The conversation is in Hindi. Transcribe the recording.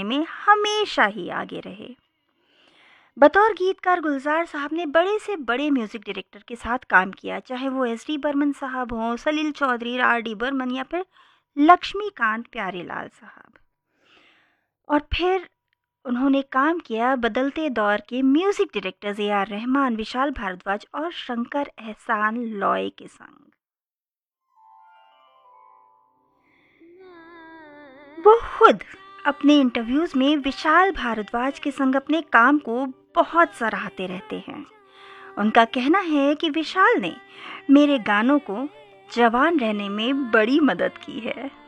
में हमेशा ही आगे रहे। बतौर गीतकार गुलजार साहब ने बड़े से बड़े म्यूज़िक डायरेक्टर के साथ काम किया, चाहे वो एस.डी. बर्मन साहब हों, सलील चौधरी, आर.डी. बर्मन या फिर लक्ष्मीकांत प्यारेलाल साहब। और फिर उन्होंने काम किया बदलते दौर के music directors AR. Rahman, Vishal Bhardwaj और शंकर एहसान लॉय के संग। वो खुद अपने इंटरव्यूज़ में विशाल भारद्वाज के संग अपने काम को बहुत सराहते रहते हैं। उनका कहना है कि विशाल ने मेरे गानों को जवान रहने में बड़ी मदद की है।